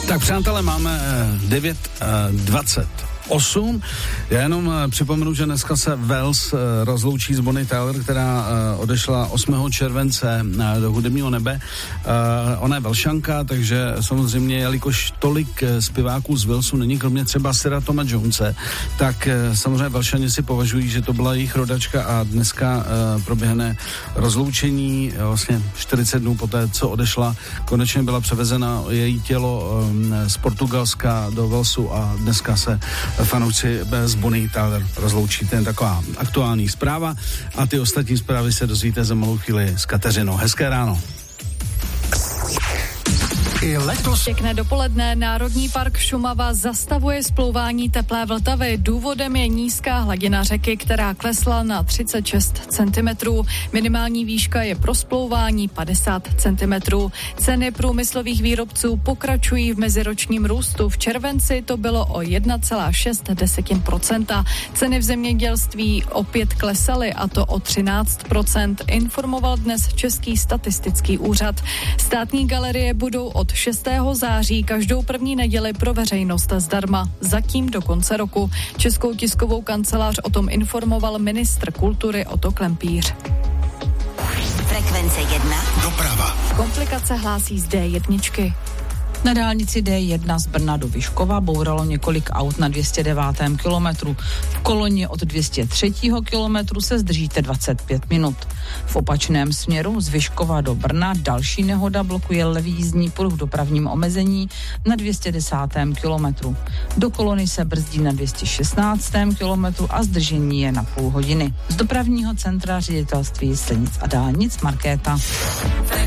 Tak přátelé, máme 9:28. Já jenom připomenu, že dneska se Wells rozloučí s Bonnie Tyler, která odešla 8. července do hudebního nebe. Ona je Velšanka, takže samozřejmě, jelikož tolik zpěváků z Wellsu není, kromě třeba Sira Toma Jonese, tak samozřejmě Velšani si považují, že to byla jejich rodačka a dneska proběhne rozloučení, vlastně 40 dnů poté, co odešla. Konečně byla převezena její tělo z Portugalska do Wellsu a dneska se fanoušci z Bonnie Tyler rozloučí. To je taková aktuální zpráva a ty ostatní zprávy se dozvíte za malou chvíli s Kateřinou. Hezké ráno. I letos. Pěkné dopoledne. Národní park Šumava zastavuje splouvání teplé Vltavy. Důvodem je nízká hladina řeky, která klesla na 36 cm. Minimální výška je pro splouvání 50 cm. Ceny průmyslových výrobců pokračují v meziročním růstu. V červenci to bylo o 1,6%. Ceny v zemědělství opět klesaly, a to o 13%, informoval dnes Český statistický úřad. Státní galerie budou od 6. září každou první neděli pro veřejnost zdarma, zatím do konce roku. Českou tiskovou kancelář o tom informoval ministr kultury Otto Klempíř. Frekvence 1. Doprava. Komplikace hlásí z D1. Na dálnici D1 z Brna do Vyškova bouralo několik aut na 209. kilometru. V koloně od 203. kilometru se zdržíte 25 minut. V opačném směru z Vyškova do Brna další nehoda blokuje levý jízdní pruh v dopravním omezení na 210. kilometru. Do kolony se brzdí na 216. kilometru a zdržení je na půl hodiny. Z dopravního centra Ředitelství silnic a dálnic Markéta.